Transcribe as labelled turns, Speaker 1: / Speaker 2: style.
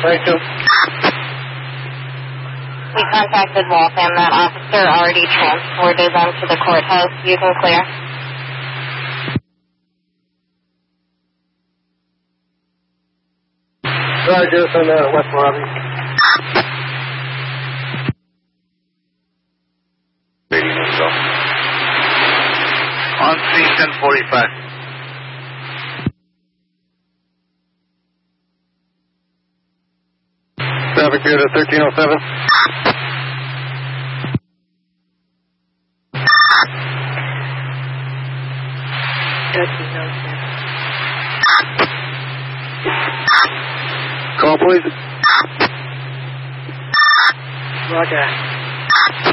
Speaker 1: 22.
Speaker 2: We contacted Waltham. That officer already transported them to the courthouse. You can clear.
Speaker 1: Roger, from the West Lobby.
Speaker 3: On scene 1045.
Speaker 1: Traffic here to 1307. Call, please.
Speaker 4: Roger.